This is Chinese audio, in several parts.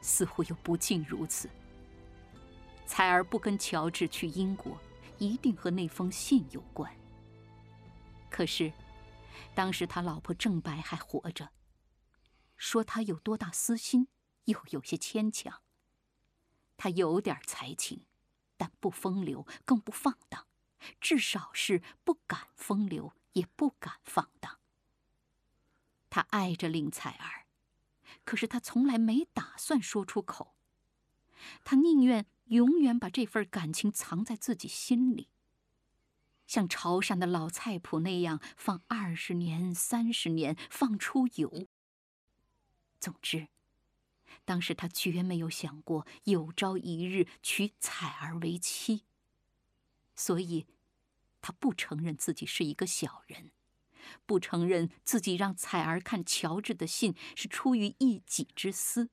似乎又不尽如此。彩儿不跟乔治去英国，一定和那封信有关。可是，当时他老婆郑白还活着，说他有多大私心，又有些牵强。他有点才情，但不风流，更不放荡，至少是不敢风流，也不敢放荡。他爱着令彩儿，可是他从来没打算说出口。他宁愿永远把这份感情藏在自己心里，像潮汕的老菜谱那样放20年、30年，放出油。总之，当时他绝没有想过有朝一日娶彩儿为妻，所以他不承认自己是一个小人，不承认自己让彩儿看乔治的信是出于一己之私。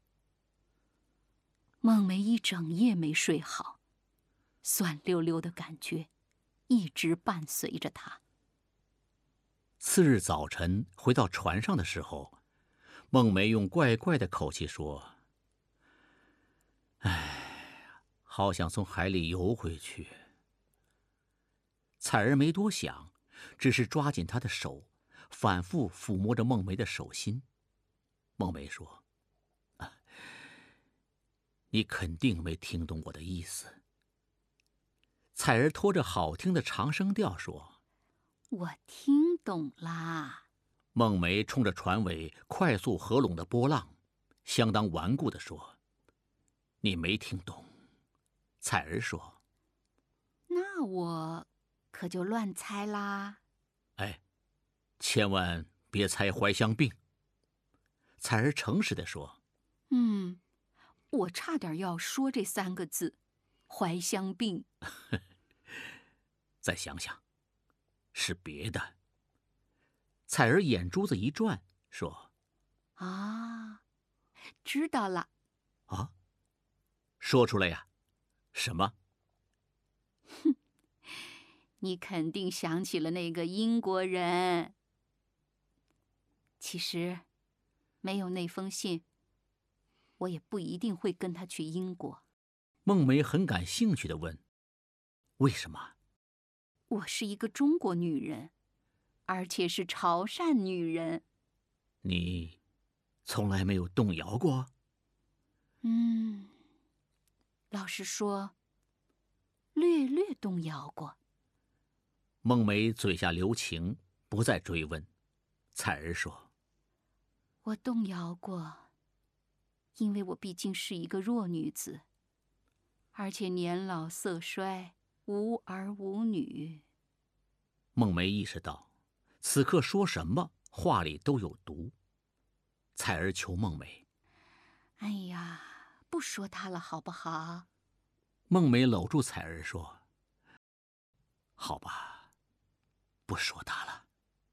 孟梅一整夜没睡好，酸溜溜的感觉一直伴随着他。 次日早晨回到船上的时候，孟梅用怪怪的口气说：“哎，好想从海里游回去。”彩儿没多想，只是抓紧她的手，反复抚摸着孟梅的手心。孟梅说：“你肯定没听懂我的意思。”彩儿拖着好听的长声调说：“ 我听懂啦。” 孟梅冲着船尾快速合拢的波浪，相当顽固地说：“你没听懂。”彩儿说：“ 那我可就乱猜啦。” 哎，千万别猜怀乡病。彩儿诚实地说：“ 我差点要说这3个字，怀乡病。” 再想想，是别的。彩儿眼珠子一转，说：“ 啊，知道了。” 啊，说出来呀。什么？ 你肯定想起了那个英国人。其实，没有那封信，我也不一定会跟他去英国。 孟梅很感兴趣地问：“为什么？” 我是一个中国女人，而且是潮汕女人。 你从来没有动摇过？ 老实说，略略动摇过。 孟梅嘴下留情，不再追问。彩儿说：“ 我动摇过，因为我毕竟是一个弱女子，而且年老色衰，无儿无女。” 孟梅意识到，此刻说什么话里都有毒。彩儿求孟梅：“ 哎呀，不说他了，好不好？” 孟梅搂住彩儿说：“好吧，不说他了。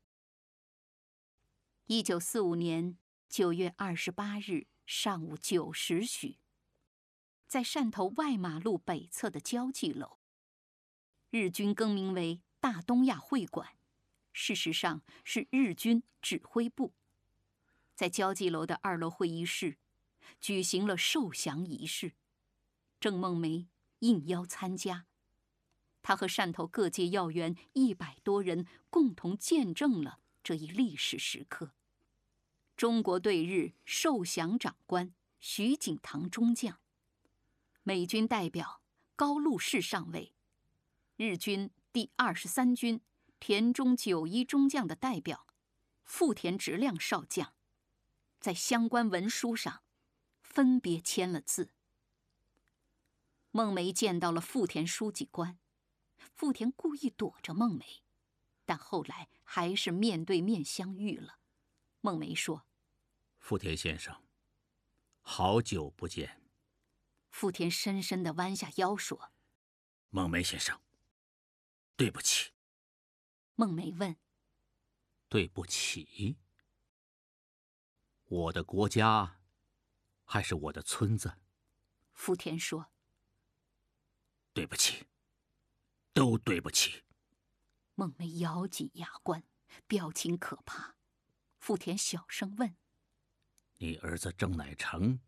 ”1945年9月28日上午9时许，在汕头外马路北侧的交际楼，日军更名为大东亚会馆，事实上是日军指挥部。在交际楼的2楼会议室，举行了受降仪式。郑梦梅应邀参加，她和汕头各界要员100多人共同见证了这一历史时刻。中国对日受降长官徐景堂中将，美军代表高禄士上尉，日军第23军田中91中将的代表富田直亮少将，在相关文书上分别签了字。孟梅见到了富田书记官，富田故意躲着孟梅，但后来还是面对面相遇了。孟梅说：“ 富田先生，好久不见。” 富田深深地弯下腰说：“ 孟梅先生，对不起。” 孟梅问：“ 对不起？我的国家，还是我的村子？” 富田说：“ 对不起，都对不起。” 孟梅咬紧牙关，表情可怕。富田小声问：“ 你儿子郑乃成